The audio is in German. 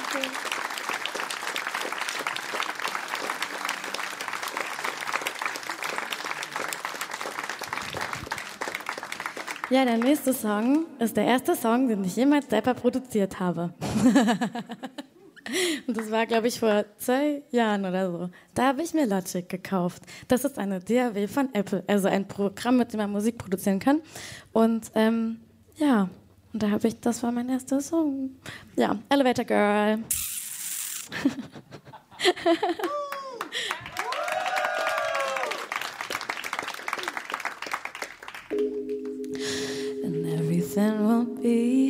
Ja, der nächste Song ist der erste Song, den ich jemals selber produziert habe. Und das war, glaube ich, vor 2 Jahren oder so. Da habe ich mir Logic gekauft. Das ist eine DAW von Apple, also ein Programm, mit dem man Musik produzieren kann. Und ja, und da habe ich, das war mein erster Song. Ja, Elevator Girl. And everything will be